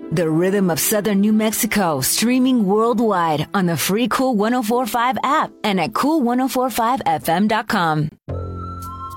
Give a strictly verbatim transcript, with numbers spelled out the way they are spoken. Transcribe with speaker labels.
Speaker 1: The Rhythm of Southern New Mexico, streaming worldwide on the free Cool one oh four point five app and at cool ten forty-five f m dot com.